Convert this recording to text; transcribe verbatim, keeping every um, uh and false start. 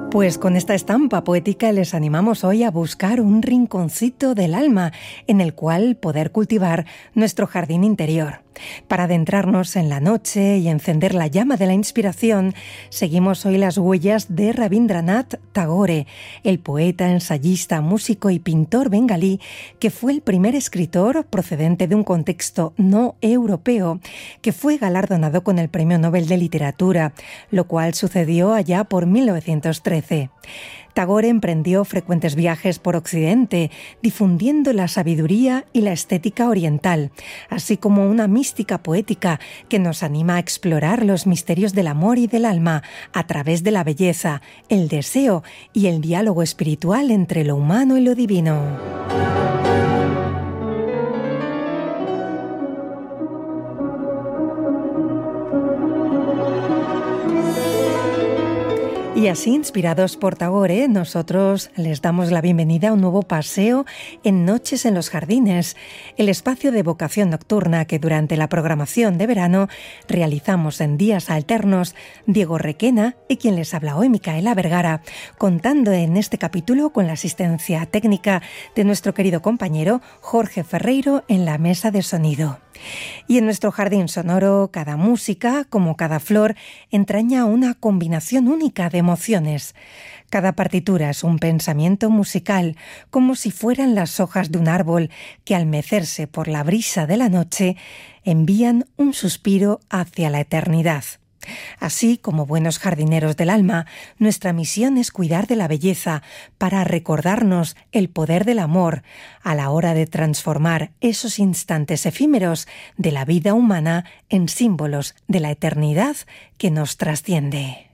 Pues con esta estampa poética les animamos hoy a buscar un rinconcito del alma en el cual poder cultivar nuestro jardín interior. Para adentrarnos en la noche y encender la llama de la inspiración, seguimos hoy las huellas de Rabindranath Tagore, el poeta, ensayista, músico y pintor bengalí que fue el primer escritor procedente de un contexto no europeo que fue galardonado con el Premio Nobel de Literatura, lo cual sucedió allá por mil novecientos trece. Tagore emprendió frecuentes viajes por Occidente, difundiendo la sabiduría y la estética oriental, así como una mística poética que nos anima a explorar los misterios del amor y del alma a través de la belleza, el deseo y el diálogo espiritual entre lo humano y lo divino. Y así, inspirados por Tagore, nosotros les damos la bienvenida a un nuevo paseo en Noches en los Jardines, el espacio de vocación nocturna que durante la programación de verano realizamos en días alternos Diego Requena y quien les habla hoy, Micaela Vergara, contando en este capítulo con la asistencia técnica de nuestro querido compañero Jorge Ferreiro en la mesa de sonido. Y en nuestro jardín sonoro, cada música, como cada flor, entraña una combinación única de emociones. Cada partitura es un pensamiento musical, como si fueran las hojas de un árbol que al mecerse por la brisa de la noche envían un suspiro hacia la eternidad. Así, como buenos jardineros del alma, nuestra misión es cuidar de la belleza para recordarnos el poder del amor a la hora de transformar esos instantes efímeros de la vida humana en símbolos de la eternidad que nos trasciende.